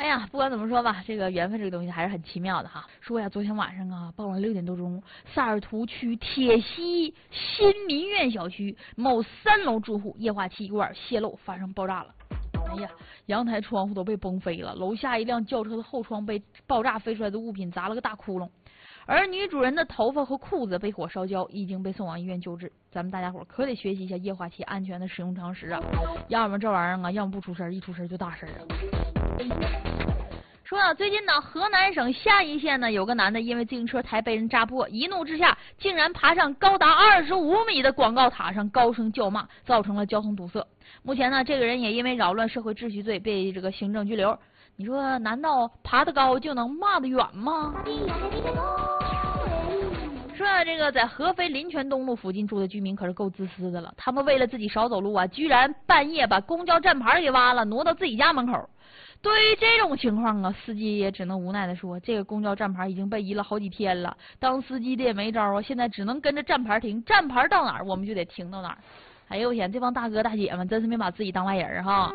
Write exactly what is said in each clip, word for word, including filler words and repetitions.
呀，不管怎么说吧，这个缘分这个东西还是很奇妙的哈。说呀，昨天晚上啊，傍晚六点多钟，萨尔图区铁西新民院小区某三楼住户液化气管泄漏发生爆炸了。哎呀，阳台窗户都被崩飞了，楼下一辆轿车的后窗被爆炸飞出来的物品砸了个大窟窿。而女主人的头发和裤子被火烧焦，已经被送往医院救治。咱们大家伙可得学习一下液化气安全的使用常识啊，要么这玩意儿啊，要么不出事，一出事就大事啊。说啊，最近呢，河南省夏邑县呢有个男的因为自行车台被人扎破，一怒之下竟然爬上高达二十五米的广告塔上高声叫骂，造成了交通堵塞。目前呢，这个人也因为扰乱社会秩序罪被这个行政拘留。你说，难道爬得高就能骂得远吗？说啊，这个在合肥临泉东路附近住的居民可是够自私的了，他们为了自己少走路啊，居然半夜把公交站牌给挖了，挪到自己家门口。对于这种情况啊，司机也只能无奈的说，这个公交站牌已经被移了好几天了，当司机的也没招啊，现在只能跟着站牌停，站牌到哪儿我们就得停到哪儿。哎呦我天，这帮大哥大姐们真是没把自己当外人哈。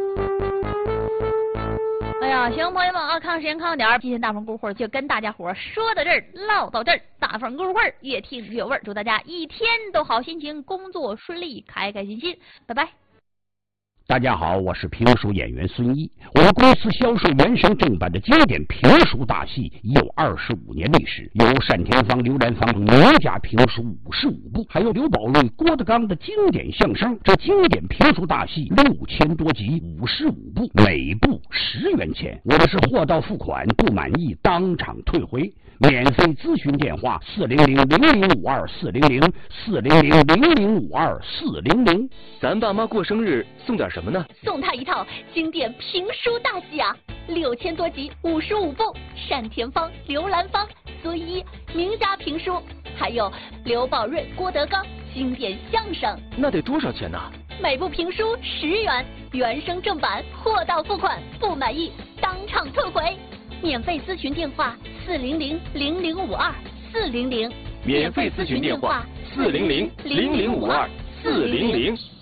哎呀，行，朋友们啊，看时间看点儿，今天大风故会就跟大家伙说到这儿，唠到这儿，大风故会越听越有味儿，祝大家一天都好心情，工作顺利，开开心心，拜拜。 大家好，我是评书演员孙一。我们公司销售原声正版的经典评书大戏已有二十五年历史，有单田芳、刘兰芳名家评书五十五部，还有刘宝瑞、郭德纲的经典相声。这经典评书大戏六千多集，五十五部，每部十元钱。我们是货到付款，不满意当场退回。免费咨询电话：四零零零零五二四零零四零零零零五二四零零。 咱爸妈过生日送点什么呢？ 送他一套经典评书大戏啊，六千多集，五十五部，单田芳、刘兰芳、孙一名家评书，还有刘宝瑞、郭德纲经典相声。 那得多少钱呢？ 每部评书十元，原声正版，货到付款，不满意当场退回。免费咨询电话：四零零零零五二四零零。 免费咨询电话：四零零零零五二四零零。